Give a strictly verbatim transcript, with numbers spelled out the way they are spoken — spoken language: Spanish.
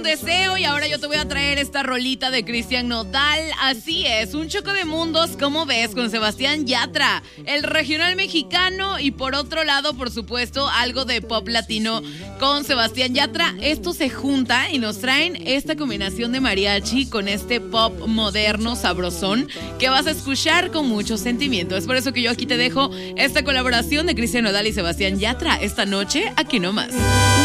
deseo y ahora yo te voy a traer esta rolita de Cristian Nodal. Así es, un choque de mundos, ¿cómo ves? Con Sebastián Yatra, el regional mexicano, y por otro lado, por supuesto, algo de pop latino con Sebastián Yatra. Esto se junta y nos traen esta combinación de mariachi con este pop moderno, sabrosón, que vas a escuchar con mucho sentimiento. Es por eso que yo aquí te dejo esta colaboración de Cristian Nodal y Sebastián Yatra esta noche, aquí nomás.